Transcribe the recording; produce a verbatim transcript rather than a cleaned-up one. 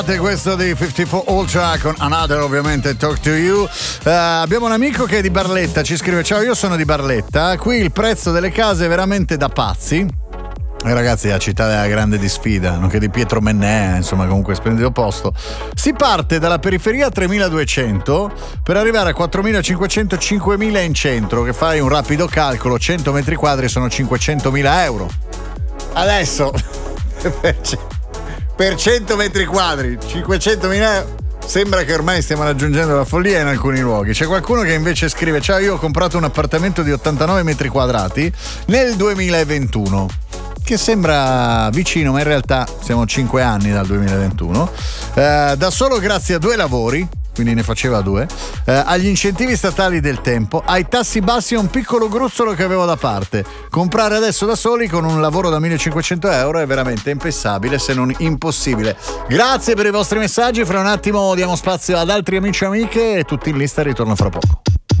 Questo di cinquantaquattro Ultra con Another, ovviamente Talk to You. Uh, abbiamo un amico che è di Barletta, ci scrive: ciao, io sono di Barletta, qui il prezzo delle case è veramente da pazzi. E ragazzi, la città della grande di sfida, nonché di Pietro Mennea, insomma, comunque splendido posto. Si parte dalla periferia a tremiladuecento per arrivare a quattromilacinquecento, cinquemila in centro, che fai un rapido calcolo, cento metri quadri sono cinquecentomila euro. Adesso per cento metri quadri cinquecentomila euro, sembra che ormai stiamo raggiungendo la follia in alcuni luoghi. C'è qualcuno che invece scrive: ciao, io ho comprato un appartamento di ottantanove metri quadrati nel duemilaventuno, che sembra vicino, ma in realtà siamo cinque anni dal duemilaventuno, eh, da solo grazie a due lavori, quindi ne faceva due, eh, agli incentivi statali del tempo, ai tassi bassi e un piccolo gruzzolo che avevo da parte. Comprare adesso da soli con un lavoro da millecinquecento euro è veramente impensabile, se non impossibile. Grazie per i vostri messaggi, fra un attimo diamo spazio ad altri amici e amiche e tutti in lista, ritorno fra poco.